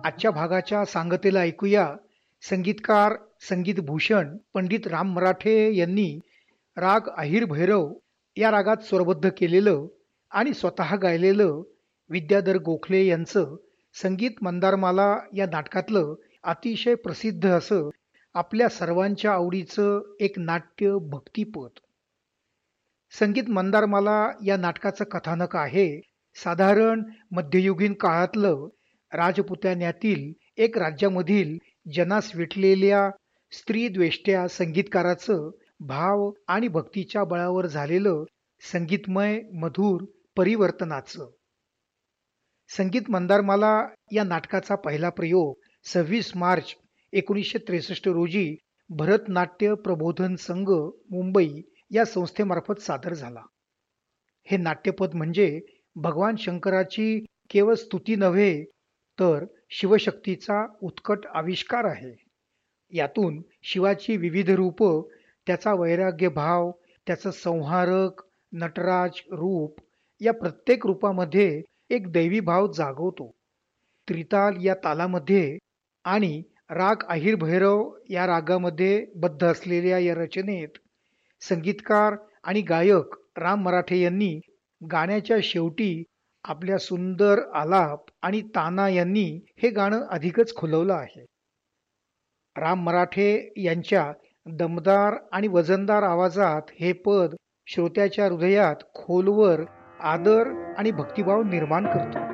आजच्या भागाच्या सांगतेला ऐकूया. संगीतकार संगीत भूषण पंडित राम मराठे यांनी राग अहिर भैरव या रागात स्वरबद्ध केलेलं आणि स्वतः गायलेलं विद्याधर गोखले यांचं संगीत मंदारमाला या नाटकातलं अतिशय प्रसिद्ध असं आपल्या सर्वांच्या आवडीचं एक नाट्य भक्तिपद. संगीत मंदारमाला या नाटकाचं कथानक आहे साधारण मध्ययुगीन काळातलं राजपुतान्यातील एक राज्यामधील जनास विटलेल्या स्त्रीद्वेष्ट्या संगीतकाराचं भाव आणि भक्तीच्या बळावर झालेलं संगीतमय मधुर परिवर्तनाचं. संगीत मंदारमाला या नाटकाचा पहिला प्रयोग 26 मार्च 1963 रोजी भरतनाट्य प्रबोधन संघ मुंबई या संस्थेमार्फत सादर झाला. हे नाट्यपद म्हणजे भगवान शंकराची केवळ स्तुती नव्हे तर शिवशक्तीचा उत्कट आविष्कार आहे. यातून शिवाची विविध रूप, त्याचा वैराग्य भाव, त्याचं संहारक नटराज रूप या प्रत्येक रूपामध्ये एक दैवी भाव जागवतो. त्रिताल या तालामध्ये आणि राग अहिर भैरव या रागामध्ये बद्ध असलेल्या या रचनेत संगीतकार आणि गायक राम मराठे यांनी गाण्याच्या शेवटी आपल्या सुंदर आलाप आणि ताना यांनी हे गाणं अधिकच खुलवलं आहे. राम मराठे यांच्या दमदार आणि वजनदार आवाजात हे पद श्रोत्याच्या हृदयात खोलवर आदर आणि भक्तिभाव निर्माण करतो.